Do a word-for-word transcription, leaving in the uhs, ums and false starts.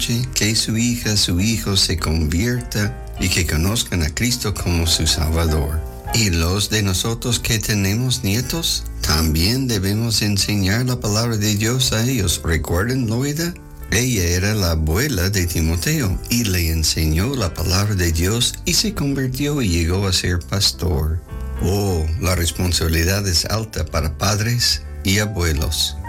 noche que su hija, su hijo se convierta y que conozcan a Cristo como su Salvador. Y los de nosotros que tenemos nietos, también debemos enseñar la palabra de Dios a ellos. ¿Recuerdan Loida? Ella era la abuela de Timoteo y le enseñó la palabra de Dios y se convirtió y llegó a ser pastor. Oh, la responsabilidad es alta para padres y abuelos.